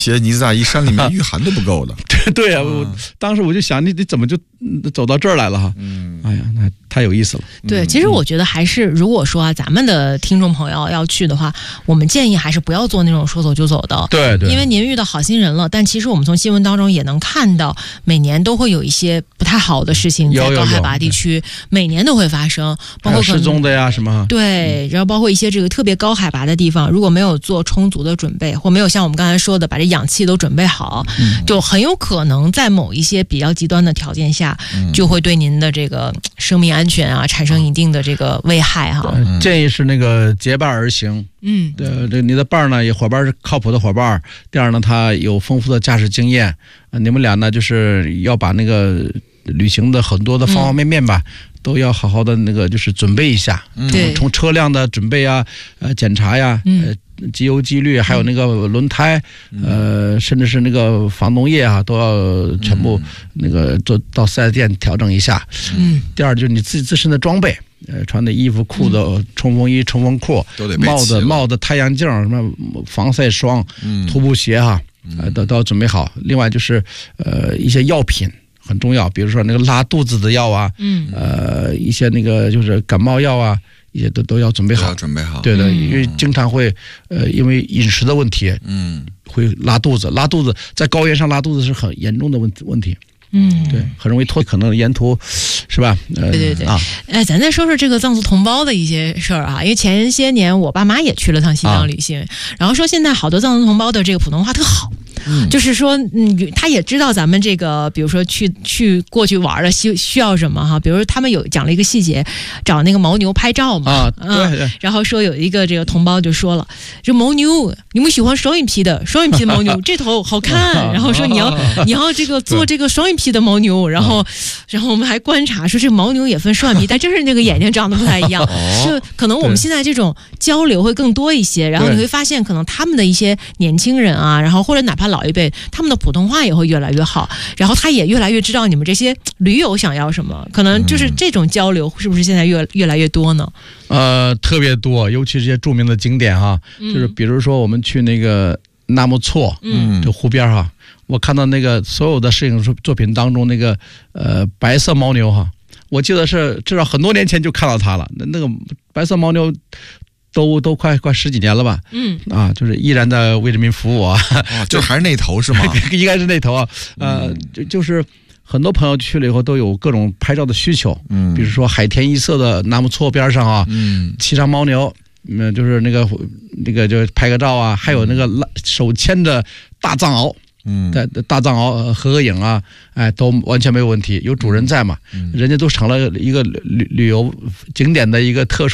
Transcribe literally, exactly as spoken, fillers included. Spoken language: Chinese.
其实尼斯大伊山里面御寒都不够的。 对对啊，我当时我就想，你你怎么就走到这儿来了哈？嗯，哎呀，那太有意思了。 对，其实我觉得还是，如果说啊，咱们的听众朋友要去的话，我们建议还是不要做那种说走就走的。 对对， 因为您遇到好心人了，但其实我们从新闻当中也能看到，每年都会有一些不太好的事情在高海拔地区，每年都会发生，包括失踪的呀什么。 对，然后包括一些这个特别高海拔的地方，如果没有做充足的准备，或没有像我们刚才说的把这氧气都准备好，嗯、就很有可能在某一些比较极端的条件下，嗯、就会对您的这个生命安全啊产生一定的这个危害哈。 嗯、建议是那个结伴而行。嗯，对，这你的伴呢，也伙伴是靠谱的伙伴。第二呢，他有丰富的驾驶经验。呃、你们俩呢，就是要把那个旅行的很多的方方面面吧。嗯，都要好好的那个就是准备一下， 对， 从车辆的准备啊，呃，检查呀，呃，机油机滤，还有那个轮胎，呃，甚至是那个防冻液啊，都要全部那个做到四 S 店调整一下。嗯，第二就是你自己自身的装备，呃，穿的衣服、裤子、冲锋衣、冲锋裤， 都得帽子、帽子、太阳镜，什么防晒霜、徒步鞋哈，呃，都都要准备好。另外就是呃一些药品。很重要，比如说那个拉肚子的药啊，嗯，呃，一些那个就是感冒药啊，一些都都要准备好， 要准备好。 对的，因为经常会，呃，因为饮食的问题，嗯，会拉肚子，拉肚子在高原上拉肚子是很严重的问问题。嗯，对，很容易脱，可能沿途，是吧？ 呃、对对对啊，哎，咱再说说这个藏族同胞的一些事儿啊，因为前些年我爸妈也去了趟西藏旅行，啊、然后说现在好多藏族同胞的这个普通话特好。嗯、就是说，嗯，他也知道咱们这个，比如说去去过去玩的需需要什么哈，比如说他们有讲了一个细节，找那个牦牛拍照嘛， 啊，对对、嗯， 然后说有一个这个同胞就说了，这牦牛，你们喜欢双眼皮的，双眼皮的牦牛这头好看，然后说你要你要这个做这个双眼皮的牦牛，然后然后我们还观察说这牦牛也分双眼皮，但真是那个眼睛长得不太一样，就可能我们现在这种交流会更多一些，然后你会发现可能他们的一些年轻人啊，然后或者哪怕老一辈，他们的普通话也会越来越好，然后他也越来越知道你们这些驴友想要什么，可能就是这种交流是不是现在越越来越多呢？ 呃，特别多，尤其这些著名的景点哈，嗯、就是比如说我们去那个纳木错，嗯，这湖边哈，我看到那个所有的摄影作品当中那个呃白色牦牛哈，我记得是至少很多年前就看到它了，那那个白色牦牛。都都快快十几年了吧，嗯啊，就是依然在为人民服务啊， 哦、就还是那头是吗？ 应该是那头啊，呃，嗯、就就是很多朋友去了以后都有各种拍照的需求，嗯，比如说海天一色的纳木错边上啊，嗯，骑上牦牛，嗯，就是那个那个就拍个照啊，还有那个手牵着大藏獒。嗯，在大藏獒合个影啊，哎，都完全没有问题，有主人在嘛，嗯、人家都成了一个旅旅游景点的一个特殊。